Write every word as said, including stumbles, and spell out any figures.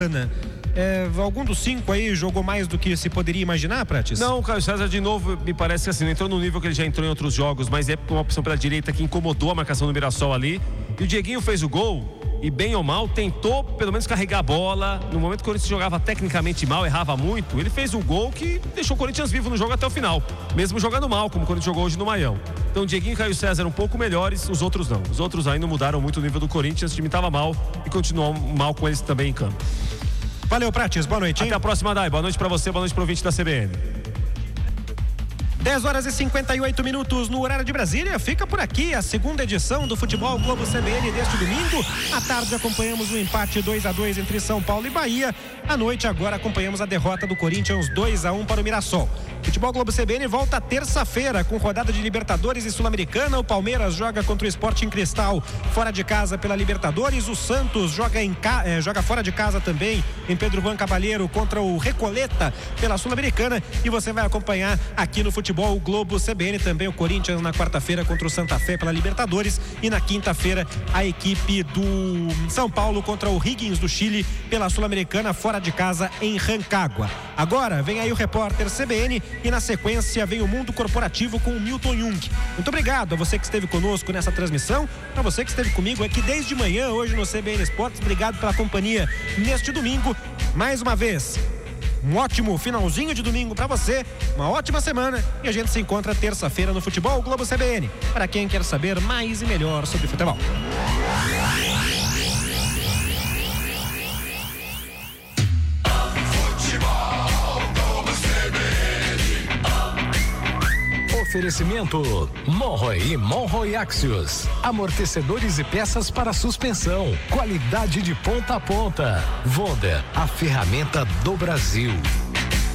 É, algum dos cinco aí jogou mais do que se poderia imaginar, Prates? Não, o Caio César de novo me parece que assim, não entrou no nível que ele já entrou em outros jogos, mas é uma opção pela direita que incomodou a marcação do Mirassol ali, e o Dieguinho fez o gol e bem ou mal tentou pelo menos carregar a bola. No momento que o Corinthians jogava tecnicamente mal, errava muito, ele fez um gol que deixou o Corinthians vivo no jogo até o final, mesmo jogando mal, como o Corinthians jogou hoje no Maião. Então o Dieguinho e o Caio César um pouco melhores, os outros não. Os outros aí não mudaram muito o nível do Corinthians, o time estava mal e continuou mal com eles também em campo. Valeu, Prates, boa noite, hein? Até a próxima, Dai. Boa noite pra você, boa noite pro ouvinte da C B N. dez horas e cinquenta e oito minutos no horário de Brasília. Fica por aqui a segunda edição do Futebol Globo C B N deste domingo. À tarde acompanhamos o empate dois a dois entre São Paulo e Bahia. À noite agora acompanhamos a derrota do Corinthians dois a um para o Mirassol. Futebol Globo C B N volta terça-feira com rodada de Libertadores e Sul-Americana. O Palmeiras joga contra o Sporting Cristal fora de casa pela Libertadores. O Santos joga, em ca... eh, joga fora de casa também em Pedro Juan Cavalheiro contra o Recoleta pela Sul-Americana. E você vai acompanhar aqui no Futebol Globo C B N também o Corinthians na quarta-feira contra o Santa Fé pela Libertadores. E na quinta-feira a equipe do São Paulo contra o Higgins do Chile pela Sul-Americana fora de casa em Rancagua. Agora vem aí o repórter C B N e na sequência vem o Mundo Corporativo com o Milton Jung. Muito obrigado a você que esteve conosco nessa transmissão, a você que esteve comigo aqui desde manhã hoje no C B N Esportes. Obrigado pela companhia neste domingo. Mais uma vez, um ótimo finalzinho de domingo para você, uma ótima semana e a gente se encontra terça-feira no Futebol Globo C B N, para quem quer saber mais e melhor sobre futebol. Oferecimento Monroe e Monroe Axios. Amortecedores e peças para suspensão. Qualidade de ponta a ponta. Wonder, a ferramenta do Brasil.